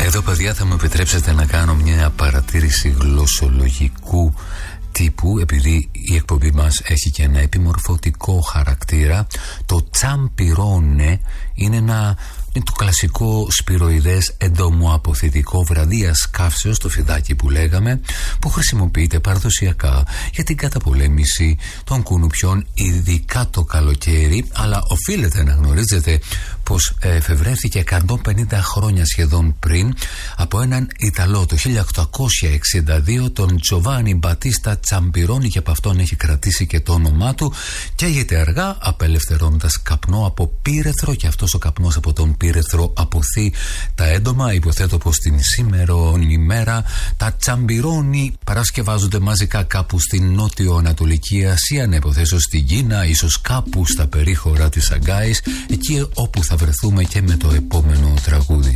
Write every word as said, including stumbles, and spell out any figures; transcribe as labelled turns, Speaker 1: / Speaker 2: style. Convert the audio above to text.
Speaker 1: Εδώ, παιδιά, θα μου επιτρέψετε να κάνω μια παρατήρηση γλωσσολογικού τύπου, επειδή η εκπομπή μας έχει και ένα επιμορφωτικό χαρακτήρα. Το τσαμπιρόνε είναι ένα είναι το κλασικό σπυροειδές εντομοαποθητικό βραδίας καύσεως, το φιδάκι που λέγαμε, που χρησιμοποιείται παραδοσιακά για την καταπολέμηση των κουνουπιών, ειδικά το καλοκαίρι, αλλά οφείλετε να γνωρίζετε πως εφευρέθηκε εκατόν πενήντα χρόνια σχεδόν πριν από έναν Ιταλό το χίλια οκτακόσια εξήντα δύο, τον Τζοβάνι Μπατίστα Τσαμπιρόνι, και από αυτόν έχει κρατήσει και το όνομά του. Καίγεται αργά απελευθερώνοντας καπνό από πύρεθρο, και αυτός ο καπνός από τον πύρεθρο αποθεί τα έντομα. Υποθέτω πως την σήμερον ημέρα τα τσαμπιρόνι παρασκευάζονται μαζικά κάπου στην νότιο-ανατολική Ασία, να υποθέσω στην Κίνα, ίσως κάπου στα περίχωρα της Σαγκάης, εκεί όπου θα βρεθούμε και με το επόμενο τραγούδι.